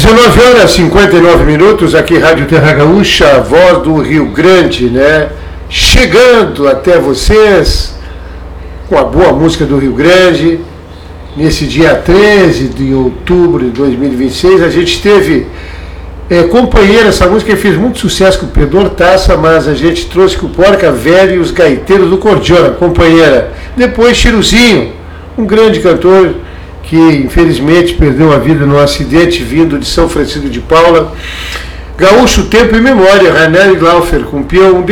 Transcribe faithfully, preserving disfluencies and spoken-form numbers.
dezenove horas e cinquenta e nove minutos, aqui Rádio Terra Gaúcha, a voz do Rio Grande, né? Chegando até vocês com a boa música do Rio Grande. Nesse dia treze de outubro de dois mil e vinte e seis, a gente teve é, companheira, essa música fez muito sucesso com o Pedro Hortaça, mas a gente trouxe com o Porca Velho e os Gaiteiros do Cordiona, companheira. Depois Chiruzinho, um grande cantor que infelizmente perdeu a vida num acidente vindo de São Francisco de Paula. Gaúcho, Tempo e Memória, Rainer Glaufer, com peão